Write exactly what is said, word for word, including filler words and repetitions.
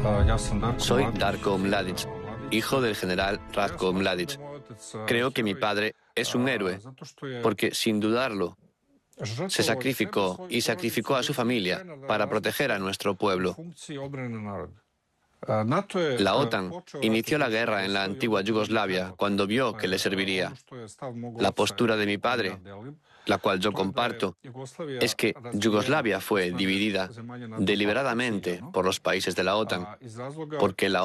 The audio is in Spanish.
Soy Darko Mladic, hijo del general Ratko Mladic. Creo que mi padre es un héroe, porque, sin dudarlo, se sacrificó y sacrificó a su familia para proteger a nuestro pueblo. La OTAN inició la guerra en la antigua Yugoslavia cuando vio que le serviría. La postura de mi padre, la cual yo comparto, es que Yugoslavia fue dividida deliberadamente por los países de la OTAN, porque la